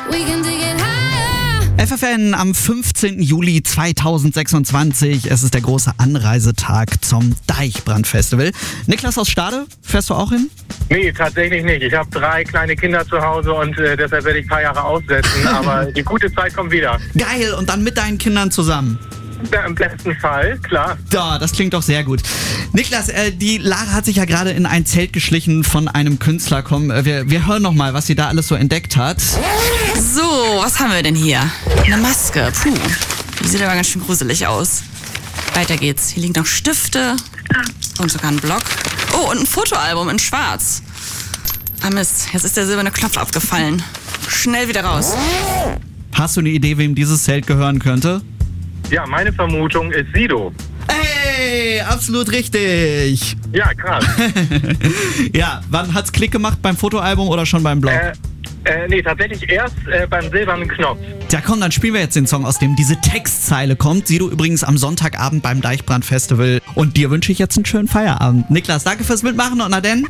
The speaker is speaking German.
We can take it higher. FFN am 15. Juli 2026. Es ist der große Anreisetag zum Deichbrand-Festival. Niklas aus Stade, fährst du auch hin? Nee, tatsächlich nicht. Ich habe 3 kleine Kinder zu Hause und deshalb werde ich ein paar Jahre aussetzen. Aber die gute Zeit kommt wieder. Geil, und dann mit deinen Kindern zusammen. Ja, im besten Fall, klar. Da, das klingt doch sehr gut. Niklas, die Lara hat sich ja gerade in ein Zelt geschlichen von einem Künstler. Komm, wir hören noch mal, was sie da alles so entdeckt hat. So, was haben wir denn hier? Eine Maske, puh. Die sieht aber ganz schön gruselig aus. Weiter geht's. Hier liegen noch Stifte und sogar ein Block. Oh, und ein Fotoalbum in schwarz. Ah Mist, jetzt ist der silberne Knopf abgefallen. Schnell wieder raus. Hast du eine Idee, wem dieses Zelt gehören könnte? Ja, meine Vermutung ist Sido. Hey, absolut richtig. Ja, krass. Ja, wann hat's Klick gemacht? Beim Fotoalbum oder schon beim Blog? Nee, tatsächlich erst beim silbernen Knopf. Ja komm, dann spielen wir jetzt den Song, aus dem diese Textzeile kommt. Sido übrigens am Sonntagabend beim Deichbrand-Festival. Und dir wünsche ich jetzt einen schönen Feierabend. Niklas, danke fürs Mitmachen und na denn?